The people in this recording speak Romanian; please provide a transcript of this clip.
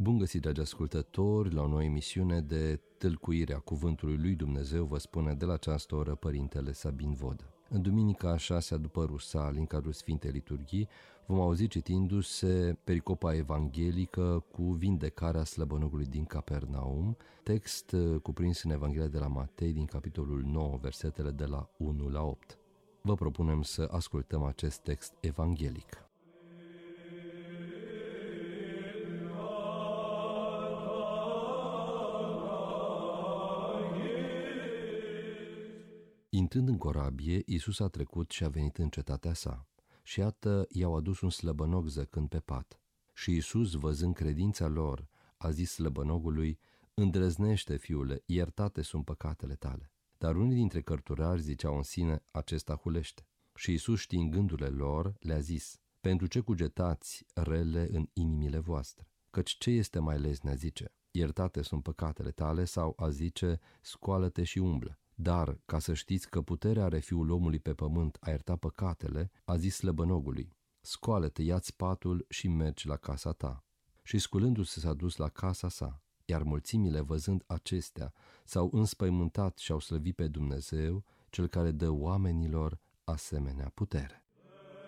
Bun găsit, dragi ascultători, la o nouă emisiune de tâlcuire a Cuvântului lui Dumnezeu, vă spune de la această oră Părintele Sabin Vodă. În duminica 6-a după Rusalii, în cadrul Sfintei Liturghii, vom auzi citindu-se pericopa evanghelică cu vindecarea slăbănogului din Capernaum, text cuprins în Evanghelia de la Matei din capitolul 9, versetele de la 1 la 8. Vă propunem să ascultăm acest text evanghelic. Intrând în corabie, Iisus a trecut și a venit în cetatea sa. Și iată, i-au adus un slăbănog zăcând pe pat. Și Iisus, văzând credința lor, a zis slăbănogului: „Îndrăznește, fiule, iertate sunt păcatele tale.” Dar unii dintre cărturari ziceau în sine: „Acesta hulește.” Și Iisus, știind gândurile lor, le-a zis: „Pentru ce cugetați rele în inimile voastre? Căci ce este mai lesne a zice: iertate sunt păcatele tale, sau a zice: scoală-te și umblă? Dar, ca să știți că puterea are Fiul omului pe pământ a ierta păcatele, a zis slăbănogului: scoală-te, ia-ți patul și mergi la casa ta.” Și sculându-se s-a dus la casa sa, iar mulțimile, văzând acestea, s-au înspăimântat și au slăvit pe Dumnezeu, Cel care dă oamenilor asemenea putere.